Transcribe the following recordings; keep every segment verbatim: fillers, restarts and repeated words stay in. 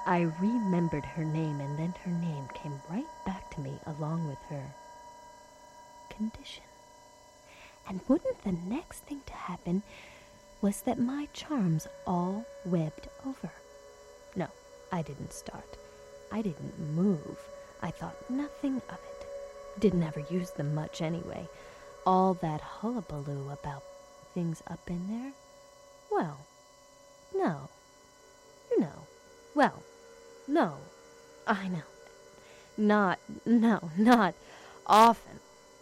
I remembered her name, and then her name came right back to me along with her condition. And wouldn't the next thing to happen was that my charms all webbed over? No, I didn't start. I didn't move. I thought nothing of it. Didn't ever use them much anyway. All that hullabaloo about things up in there? Well, no. You know. Well, no. I know. Not, no, not often.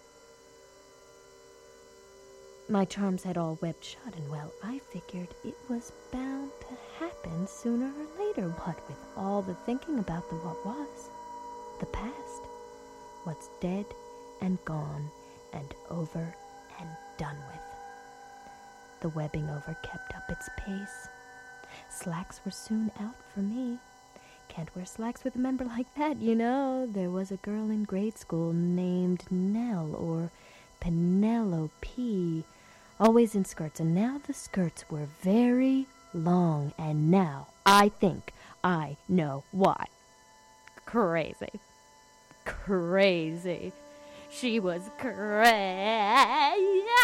My charms had all webbed shut, and well, I figured it was bound to happen sooner or later. What with all the thinking about the what was, the past, what's dead and gone and over and done with. The webbing over kept up its pace. Slacks were soon out for me. Can't wear slacks with a member like that, you know. There was a girl in grade school named Nell or Penelope, always in skirts, and now the skirts were very long, and now I think I know why. Crazy. Crazy. She was crazy.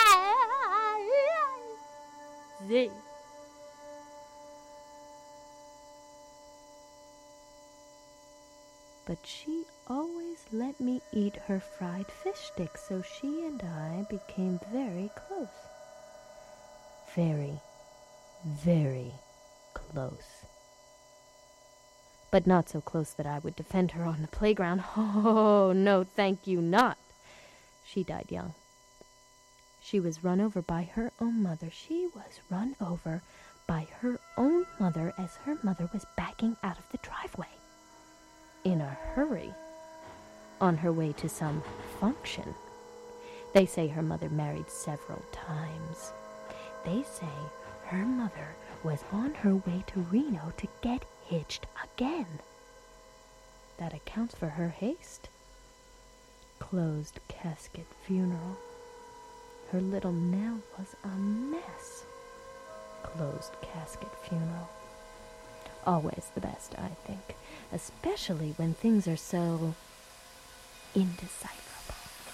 But she always let me eat her fried fish sticks, so she and I became very close. Very, very close. But not so close that I would defend her on the playground. Oh, no, thank you, not. She died young. She was run over by her own mother. She was run over by her own mother as her mother was backing out of the driveway. In a hurry, on her way to some function. They say her mother married several times. They say her mother was on her way to Reno to get hitched again. That accounts for her haste. Closed casket funeral. Her little Nell was a mess. Closed casket funeral. Always the best, I think, especially when things are so indecipherable.